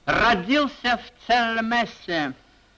Родился в Цельмесе,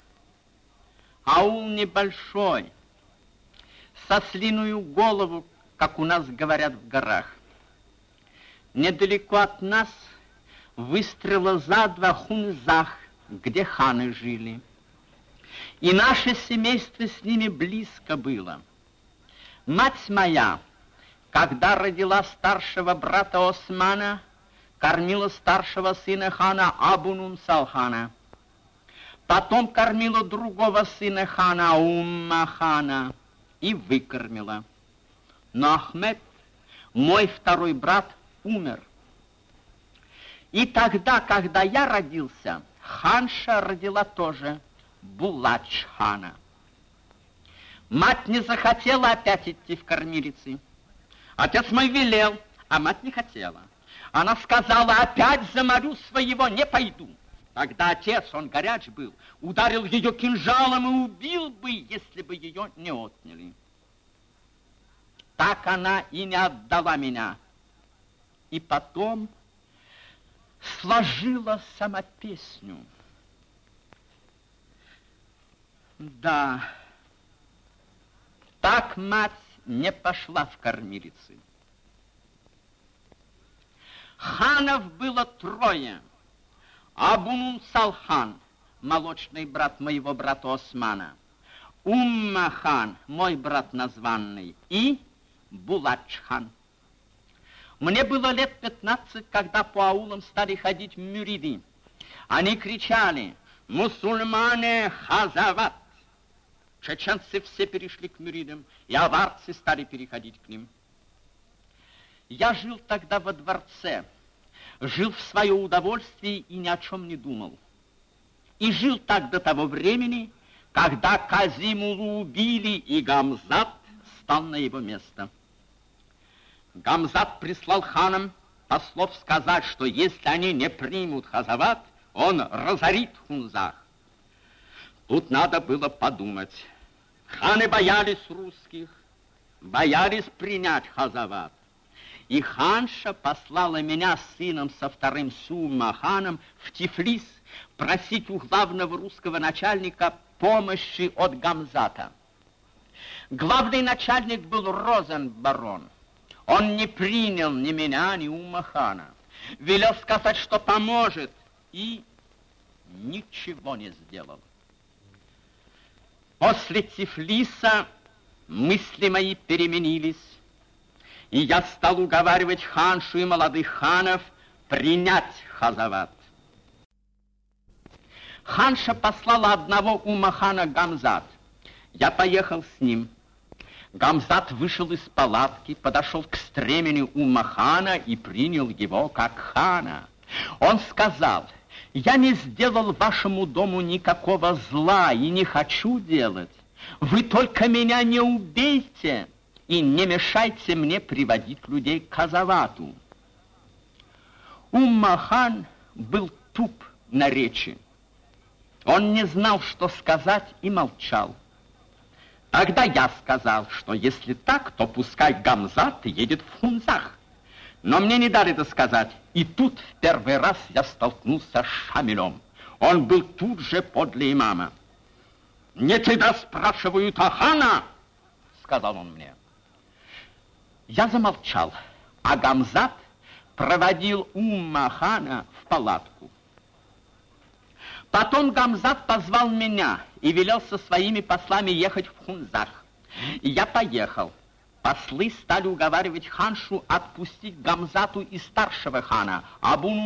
аул небольшой, со слиную голову, как у нас говорят в горах. Недалеко от нас выстрела за два хунзах, где ханы жили. И наше семейство с ними близко было. Мать моя, когда родила старшего брата Османа, кормила старшего сына хана Абу-Нумсал-хана. Потом кормила другого сына хана Умма-хана и выкормила. Но Ахмед, мой второй брат, умер. И тогда, когда я родился, ханша родила тоже Булач-хана. Мать не захотела опять идти в кормилицы. Отец мой велел, а мать не хотела. Она сказала, опять за морю своего не пойду. Тогда отец, он горяч был, ударил ее кинжалом и убил бы, если бы ее не отняли. Так она и не отдала меня. И потом сложила сама песню. Да, так мать не пошла в кормилицы. Ханов было трое. Абу-Нумсал-хан, молочный брат моего брата Османа, Умма-хан, мой брат названный, и Булач-хан. Мне было лет 15, когда по аулам стали ходить мюриды. Они кричали: «Мусульмане хазават!» Чеченцы все перешли к мюридам, и аварцы стали переходить к ним. Я жил тогда во дворце, жил в свое удовольствие и ни о чем не думал. И жил так до того времени, когда Казимулу убили, и Гамзат стал на его место. Гамзат прислал ханам послов сказать, что если они не примут хазават, он разорит хунзах. Тут надо было подумать. Ханы боялись русских, боялись принять хазават. И ханша послала меня с сыном со вторым Сумма-ханом в Тифлис просить у главного русского начальника помощи от Гамзата. Главный начальник был Розенбарон. Он не принял ни меня, ни Умма-хана. Велел сказать, что поможет, и ничего не сделал. После Тифлиса мысли мои переменились, и я стал уговаривать ханшу и молодых ханов принять хазават. Ханша послала одного Умма-хана Гамзат. Я поехал с ним. Гамзат вышел из палатки, подошел к стремени Умма-хана и принял его как хана. Он сказал: «Я не сделал вашему дому никакого зла и не хочу делать. Вы только меня не убейте и не мешайте мне приводить людей к хазавату». Умма-хан был туп на речи. Он не знал, что сказать, и молчал. Тогда я сказал, что если так, то пускай Гамзат едет в Хунзах. Но мне не дали это сказать. И тут в первый раз я столкнулся с Шамилем. Он был тут же подле имама. «Не тебя спрашивают, а хана?» — сказал он мне. Я замолчал, а Гамзат проводил Умма-хана в палатку. Потом Гамзат позвал меня и велел со своими послами ехать в Хунзах. И я поехал. Послы стали уговаривать ханшу отпустить Гамзату и старшего хана, Абу